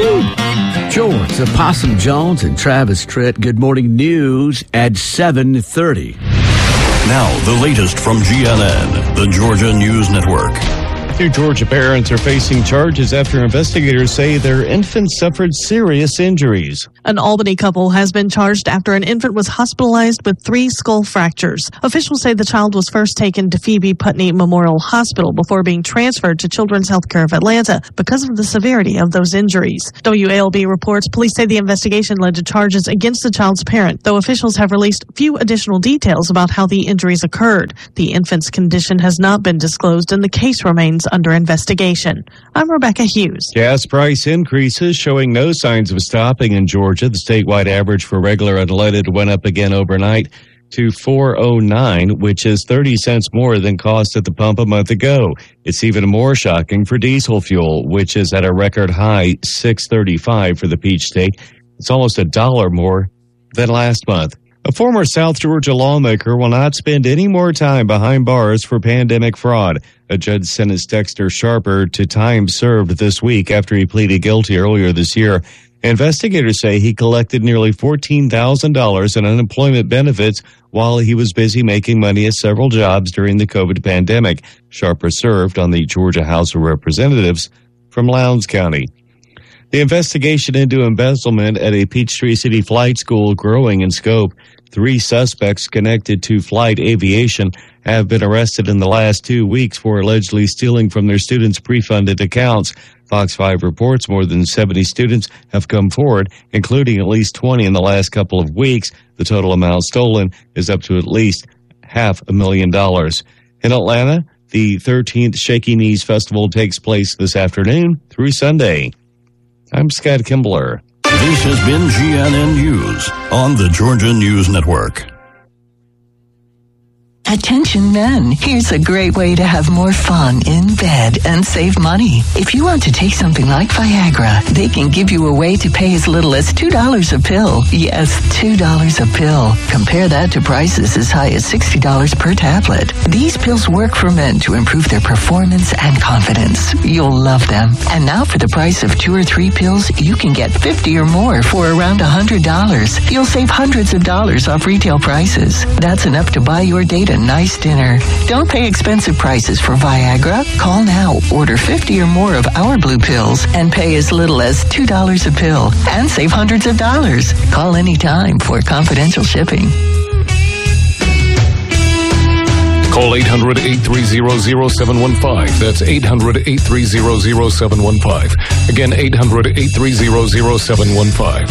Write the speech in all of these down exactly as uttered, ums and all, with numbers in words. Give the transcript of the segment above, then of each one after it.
George, the Possum Jones and Travis Tritt. Good morning news at seven thirty. Now, the latest from G N N, the Georgia News Network. Two Georgia parents are facing charges after investigators say their infant suffered serious injuries. An Albany couple has been charged after an infant was hospitalized with three skull fractures. Officials say the child was first taken to Phoebe Putney Memorial Hospital before being transferred to Children's Healthcare of Atlanta because of the severity of those injuries. W A L B reports police say the investigation led to charges against the child's parent, though officials have released few additional details about how the injuries occurred. The infant's condition has not been disclosed and the case remains under investigation. I'm Rebecca Hughes. Gas price increases showing no signs of stopping in Georgia. The statewide average for regular unleaded went up again overnight to four oh nine, which is thirty cents more than cost at the pump a month ago. It's even more shocking for diesel fuel, which is at a record high six thirty-five for the Peach State. It's almost a dollar more than last month. A former South Georgia lawmaker will not spend any more time behind bars for pandemic fraud. A judge sentenced Dexter Sharper to time served this week after he pleaded guilty earlier this year. Investigators say he collected nearly fourteen thousand dollars in unemployment benefits while he was busy making money at several jobs during the COVID pandemic. Sharper served on the Georgia House of Representatives from Lowndes County. The investigation into embezzlement at a Peachtree City flight school growing in scope. Three suspects connected to Flight Aviation have been arrested in the last two weeks for allegedly stealing from their students' pre-funded accounts. Fox five reports more than seventy students have come forward, including at least twenty in the last couple of weeks. The total amount stolen is up to at least half a million dollars. In Atlanta, the thirteenth Shaky Knees Festival takes place this afternoon through Sunday. I'm Scott Kimbler. This has been G N N News on the Georgia News Network. Attention men, here's a great way to have more fun in bed and save money. If you want to take something like Viagra, they can give you a way to pay as little as two dollars a pill. Yes, two dollars a pill. Compare that to prices as high as sixty dollars per tablet. These pills work for men to improve their performance and confidence. You'll love them. And now for the price of two or three pills, you can get fifty or more for around one hundred dollars. You'll save hundreds of dollars off retail prices. That's enough to buy your date a nice dinner. Don't pay expensive prices for Viagra. Call now, order fifty or more of our blue pills, and pay as little as two dollars a pill and save hundreds of dollars. Call anytime for confidential shipping. Call eight hundred, eight three zero, zero seven one five. That's eight hundred, eight three zero, zero seven one five. Again, eight hundred, eight three zero, zero seven one five.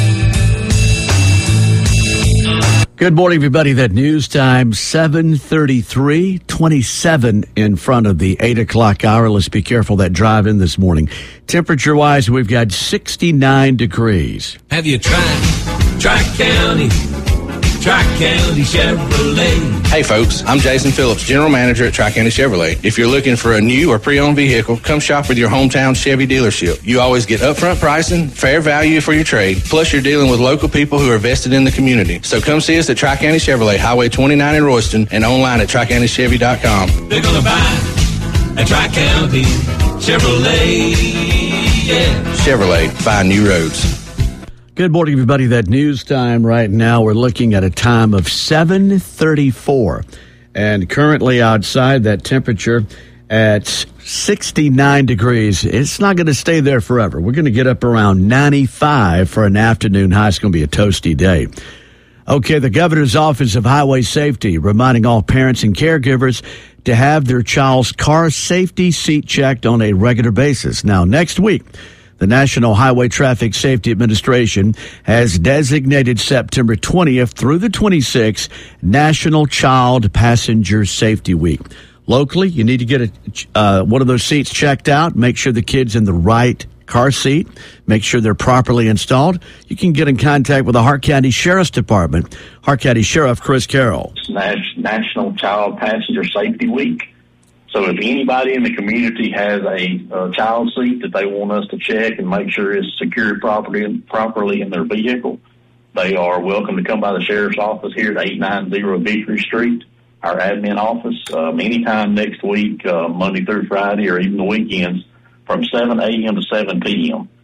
Good morning, everybody. That news time, seven thirty-three, twenty-seven in front of the eight o'clock hour. Let's be careful that drive in this morning. Temperature-wise, we've got sixty-nine degrees. Have you tried Tri-County? Tri-County Chevrolet. Hey folks, I'm Jason Phillips, General Manager at Tri-County Chevrolet. If you're looking for a new or pre-owned vehicle, come shop with your hometown Chevy dealership. You always get upfront pricing, fair value for your trade, plus you're dealing with local people who are vested in the community. So come see us at Tri-County Chevrolet, Highway twenty-nine in Royston, and online at tri county chevy dot com. They're gonna buy a Tri-County Chevrolet, yeah. Chevrolet, find new roads. Good morning, everybody. That news time right now, we're looking at a time of seven thirty-four. And currently outside, that temperature at sixty-nine degrees. It's not going to stay there forever. We're going to get up around ninety-five for an afternoon high. It's going to be a toasty day. Okay, the governor's office of highway safety reminding all parents and caregivers to have their child's car safety seat checked on a regular basis. Now, next week, the National Highway Traffic Safety Administration has designated September twentieth through the twenty-sixth National Child Passenger Safety Week. Locally, you need to get a, uh, one of those seats checked out. Make sure the kid's in the right car seat. Make sure they're properly installed. You can get in contact with the Hart County Sheriff's Department. Hart County Sheriff Chris Carroll. It's National Child Passenger Safety Week. So if anybody in the community has a, a child seat that they want us to check and make sure it's secured properly, properly in their vehicle, they are welcome to come by the sheriff's office here at eight ninety Victory Street, our admin office, um, anytime next week, uh, Monday through Friday, or even the weekends, from seven a.m. to seven p.m.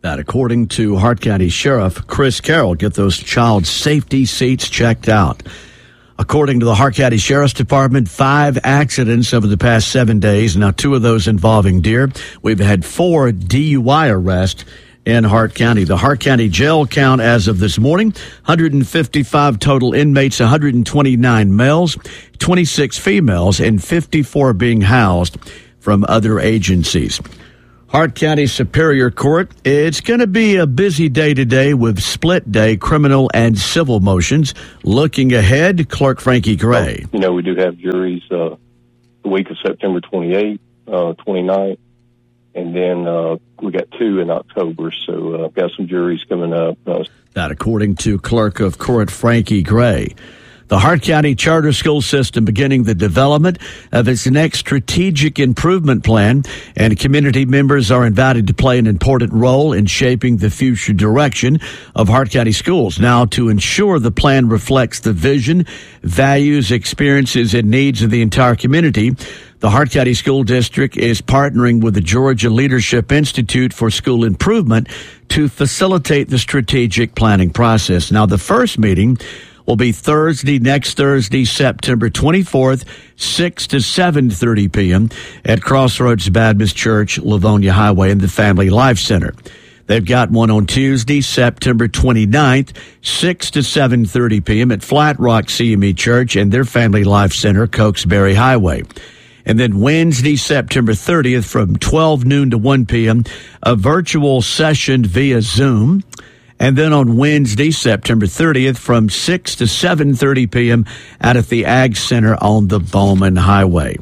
That according to Hart County Sheriff Chris Carroll. Get those child safety seats checked out. According to the Hart County Sheriff's Department, five accidents over the past seven days. Now, two of those involving deer. We've had four D U I arrests in Hart County. The Hart County jail count as of this morning, one hundred fifty-five total inmates, one hundred twenty-nine males, twenty-six females, and fifty-four being housed from other agencies. Hart County Superior Court, it's going to be a busy day today with split day criminal and civil motions. Looking ahead, Clerk Frankie Gray. You know, we do have juries uh, the week of September twenty-eighth, uh, twenty-ninth, and then uh, we got two in October, so uh, I've got some juries coming up. Uh, that according to Clerk of Court Frankie Gray. The Hart County Charter School System beginning the development of its next strategic improvement plan, and community members are invited to play an important role in shaping the future direction of Hart County schools. Now, to ensure the plan reflects the vision, values, experiences, and needs of the entire community, the Hart County School District is partnering with the Georgia Leadership Institute for School Improvement to facilitate the strategic planning process. Now, the first meeting will be Thursday, next Thursday, September twenty-fourth, six to seven thirty p.m. at Crossroads Baptist Church, Livonia Highway in the Family Life Center. They've got one on Tuesday, September twenty-ninth, six to seven thirty p.m. at Flat Rock C M E Church and their Family Life Center, Cokesbury Highway. And then Wednesday, September thirtieth, from twelve noon to one p.m., a virtual session via Zoom. And then on Wednesday, September thirtieth, from six to seven thirty p.m. out at the Ag Center on the Bowman Highway.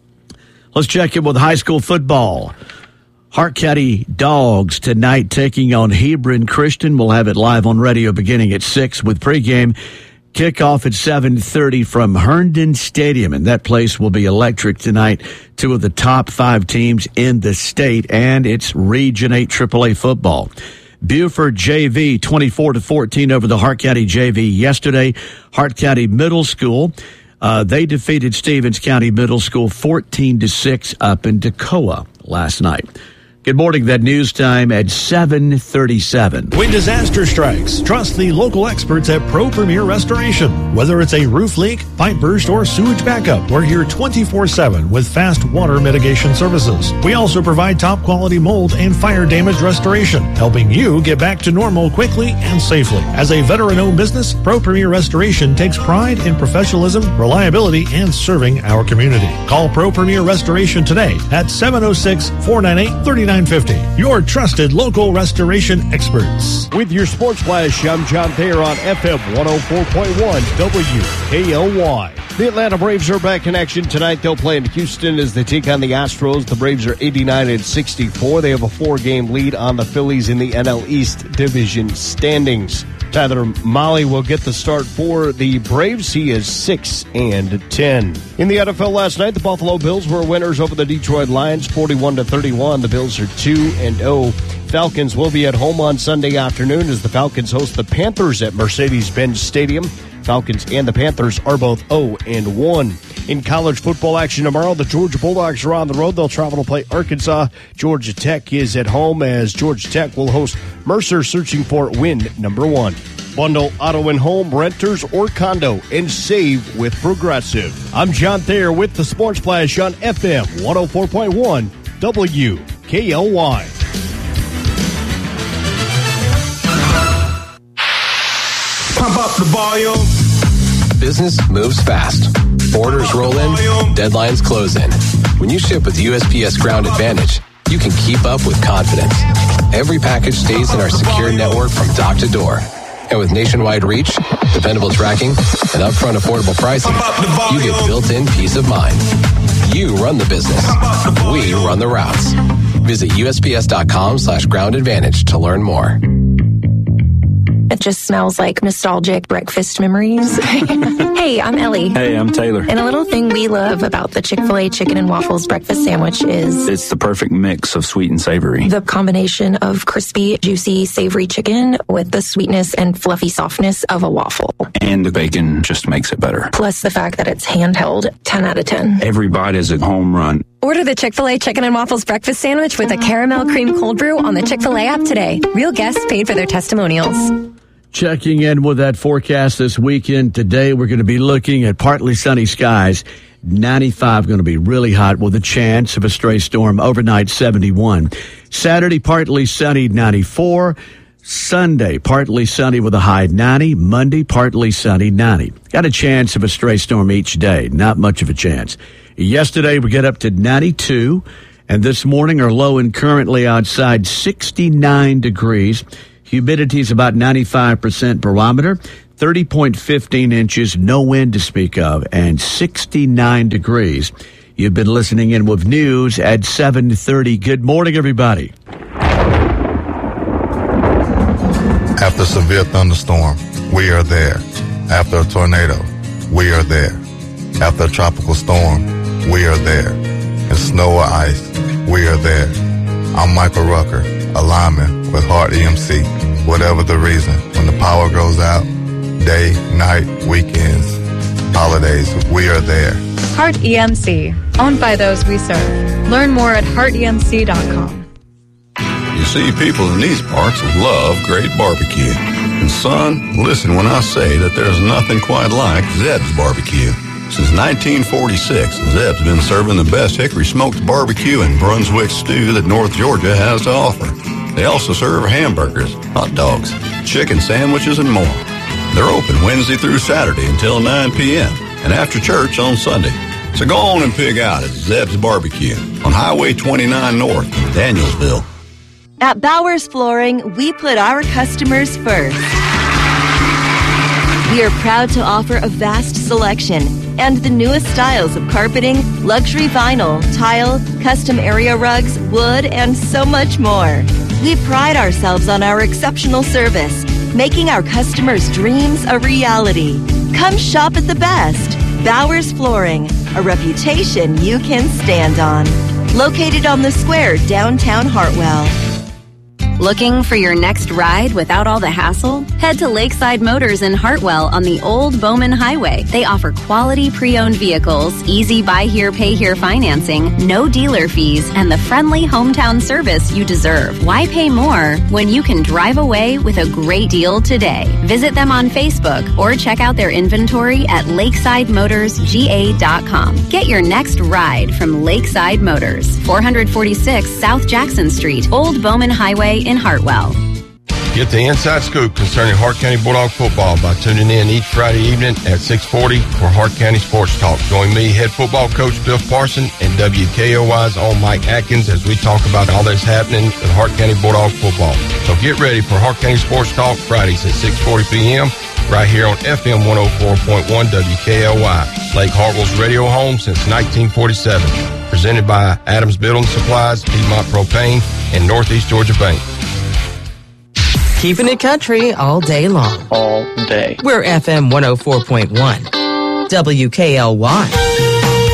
Let's check in with high school football. Hart County Dogs tonight taking on Hebron Christian. We'll have it live on radio beginning at six with pregame. Kickoff at seven thirty from Herndon Stadium, and that place will be electric tonight. Two of the top five teams in the state, and it's Region eight triple A football. Buford J V twenty-four to fourteen over the Hart County J V yesterday. Hart County Middle School, uh, they defeated Stevens County Middle School fourteen to six up in Toccoa last night. Good morning. That news time at seven thirty-seven. When disaster strikes, trust the local experts at Pro Premier Restoration. Whether it's a roof leak, pipe burst, or sewage backup, we're here twenty-four seven with fast water mitigation services. We also provide top quality mold and fire damage restoration, helping you get back to normal quickly and safely. As a veteran-owned business, Pro Premier Restoration takes pride in professionalism, reliability, and serving our community. Call Pro Premier Restoration today at seven oh six, four nine eight, three nine fifty. Your trusted local restoration experts. With your Sports Flash, I'm John Thayer on F M one oh four point one W K L Y. The Atlanta Braves are back in action tonight. They'll play in Houston as they take on the Astros. The Braves are eighty-nine and sixty-four. They have a four-game lead on the Phillies in the N L East Division standings. Tyler Mahle will get the start for the Braves. He is six and ten. In the N F L last night, the Buffalo Bills were winners over the Detroit Lions, forty-one to thirty-one. The Bills are two and oh. Falcons will be at home on Sunday afternoon as the Falcons host the Panthers at Mercedes-Benz Stadium. Falcons and the Panthers are both oh and one. In college football action tomorrow, the Georgia Bulldogs are on the road. They'll travel to play Arkansas. Georgia Tech is at home as Georgia Tech will host Mercer, searching for win number one. Bundle auto and home, renters, or condo, and save with Progressive. I'm John Thayer with the Sports Flash on F M one oh four point one W K L Y. Pump up the volume. Business moves fast. Orders roll in, deadlines close in. When you ship with U S P S Ground Advantage, you can keep up with confidence. Every package stays in our secure network from dock to door. And with nationwide reach, dependable tracking, and upfront affordable pricing, you get built-in peace of mind. You run the business. We run the routes. Visit USPS.com slash ground advantage to learn more. It just smells like nostalgic breakfast memories. Hey, I'm Ellie. Hey, I'm Taylor. And a little thing we love about the Chick-fil-A Chicken and Waffles breakfast sandwich is... it's the perfect mix of sweet and savory. The combination of crispy, juicy, savory chicken with the sweetness and fluffy softness of a waffle. And the bacon just makes it better. Plus the fact that it's handheld, ten out of ten. Every bite is a home run. Order the Chick-fil-A Chicken and Waffles Breakfast Sandwich with a caramel cream cold brew on the Chick-fil-A app today. Real guests paid for their testimonials. Checking in with that forecast this weekend. Today we're going to be looking at partly sunny skies. ninety-five going to be really hot with a chance of a stray storm. Overnight seventy-one. Saturday partly sunny, ninety-four. Sunday partly sunny with a high ninety. Monday partly sunny, ninety. Got a chance of a stray storm each day. Not much of a chance. Yesterday we get up to ninety-two. And this morning our low and currently outside sixty-nine degrees. Humidity is about ninety-five percent barometer. thirty point one five inches, no wind to speak of, and sixty-nine degrees. You've been listening in with news at seven thirty. Good morning, everybody. After a severe thunderstorm, we are there. After a tornado, we are there. After a tropical storm, we are there. In snow or ice, we are there. I'm Michael Rucker, a lineman with Hart E M C. Whatever the reason, when the power goes out, day, night, weekends, holidays, we are there. Hart E M C, owned by those we serve. Learn more at hart e m c dot com. You see, people in these parts love great barbecue. And son, listen when I say that there's nothing quite like Zeb's Barbecue. Since nineteen forty-six, Zeb's been serving the best hickory smoked barbecue and Brunswick stew that North Georgia has to offer. They also serve hamburgers, hot dogs, chicken sandwiches, and more. They're open Wednesday through Saturday until nine p.m. and after church on Sunday. So go on and pig out at Zeb's Barbecue on Highway twenty-nine North in Danielsville. At Bowers Flooring, we put our customers first. We are proud to offer a vast selection and the newest styles of carpeting, luxury vinyl, tile, custom area rugs, wood, and so much more. We pride ourselves on our exceptional service, making our customers' dreams a reality. Come shop at the best. Bowers Flooring, a reputation you can stand on. Located on the square downtown Hartwell. Looking for your next ride without all the hassle? Head to Lakeside Motors in Hartwell on the Old Bowman Highway. They offer quality pre-owned vehicles, easy buy here, pay here financing, no dealer fees, and the friendly hometown service you deserve. Why pay more when you can drive away with a great deal today? Visit them on Facebook or check out their inventory at lakeside motors g a dot com. Get your next ride from Lakeside Motors, four forty-six South Jackson Street, Old Bowman Highway in Hartwell. Get the inside scoop concerning Hart County Bulldog football by tuning in each Friday evening at six forty for Hart County Sports Talk. Join me, head football coach Bill Parson, and W K O Y's own Mike Atkins as we talk about all that's happening with Hart County Bulldog football. So get ready for Hart County Sports Talk Fridays at six forty p.m. right here on F M one oh four point one W K O Y, Lake Hartwell's radio home since nineteen forty-seven. Presented by Adams Building Supplies, Piedmont Propane, and Northeast Georgia Bank. Keeping it country all day long. All day. We're F M one oh four point one. W K L Y.